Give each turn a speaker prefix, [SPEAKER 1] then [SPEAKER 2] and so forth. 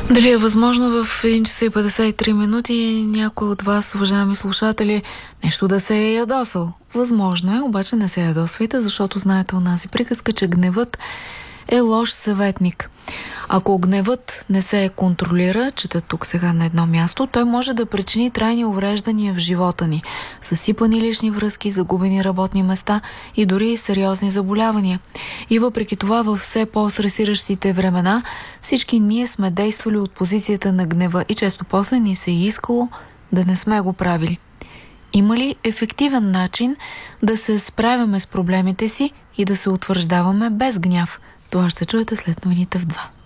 [SPEAKER 1] Дали е възможно в 1 часа и 53 минути някой от вас, уважаеми слушатели, нещо да се е ядосал? Възможно е, обаче не се ядосвайте, защото знаете онази приказка, че гневът е лош съветник. Ако гневът не се контролира, чета тук сега на едно място, той може да причини трайни увреждания в живота ни, съсипани лични връзки, загубени работни места и дори сериозни заболявания. И въпреки това, във все по-стресиращите времена, всички ние сме действали от позицията на гнева и често после ни се е искало да не сме го правили. Има ли ефективен начин да се справяме с проблемите си и да се утвърждаваме без гняв? Това ще чуете след новините в 2.